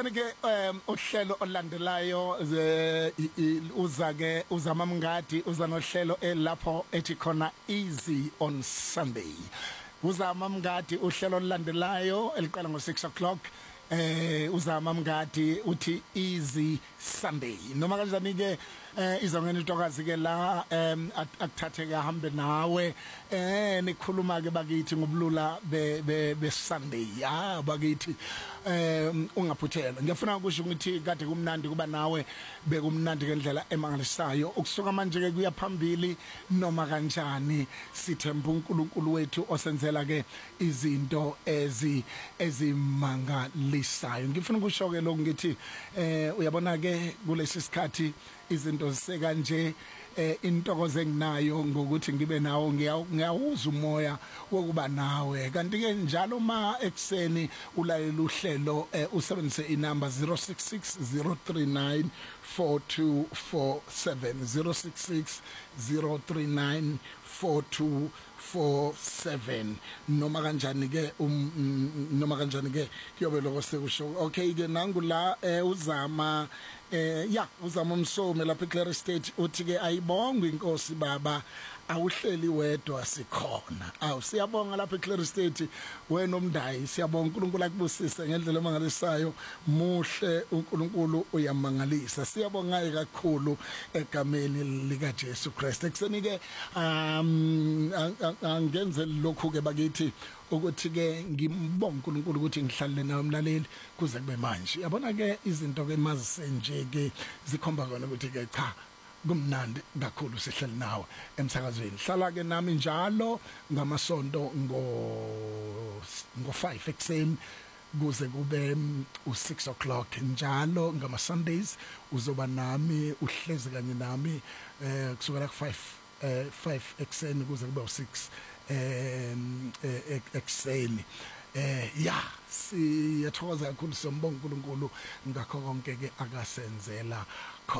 Kanike uhlelo olandelayo uza ke uzama mngadi uza nohlelo elapho ethi khona easy on Sunday. Uzama mngadi uhlelo olandelayo eliqala ngo6 o'clock. Uzama mngadi uthi easy Sunday noma kanjani ke izongena intokazi ke la akuthathe ke ahambe nawe nikhuluma ke bakithi ngobulula be Sunday bakithi ungaphuthela. Ngiyafuna ukusho ukuthi kade kumnandi kuba nawe bekumnandi ngendlela emangalisayo ukusuka manje ke kuya phambili noma kanjani sithemba uNkulunkulu wethu osenzela ke izinto ezimangalisayo. Ngifuna ukusho ke lokho ngithi uyabona ke kulesi sikhathi izinto ziseka nje intokozo enginayo ngokuthi ngibe nawo ngiyawuza umoya wokuba nawe kanti ke njalo ma ekseni ulalela uhlelo usebenzise inamba 0660394247 0660394247 noma kanjani ke kuyobe lokho sekusho okay ke nangula uzama uzama umsomi lapha eClear Estate uthi ke ayibongwe inkosi baba awuhleli wedwa sikhona siyabonga lapha eClear Estate wena umndayi siyabonga uNkulunkulu akubusise ngendlela emangalisayo muhle uNkulunkulu uyamangalisa siyabonga kakhulu egameni lika Jesu Christ ekseni ke angenze lokhu ke bakithi ukuthi ke ngimbonga uNkulunkulu ukuthi ngihlalele nawe umlaleli kuze kube manje yabona ke izinto ke mazisenje ke zikhomba kona ukuthi ke cha kumnandi kakhulu sihleli nawe emsakazweni hlala ke nami njalo ngamasonto ngo5 ekseni kuze kube u6 o'clock njalo ngama Sundays uzoba nami uhlezi kanye nami kusukela ku5 ekseni kuze kube u6 ekseni siyathokoza kakhulu sombonga uNkulunkulu ngakho konke ke akasenzela